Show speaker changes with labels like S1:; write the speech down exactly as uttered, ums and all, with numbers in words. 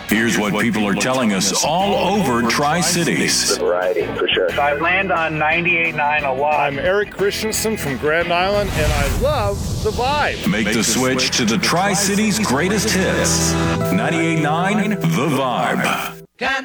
S1: Here's what people are telling us all over Tri-Cities.
S2: The variety, for sure.
S3: I land on ninety-eight point nine a lot.
S4: I'm Eric Christensen from Grand Island, and I love the vibe.
S1: Make the switch to the Tri-Cities' greatest hits. ninety-eight point nine The Vibe.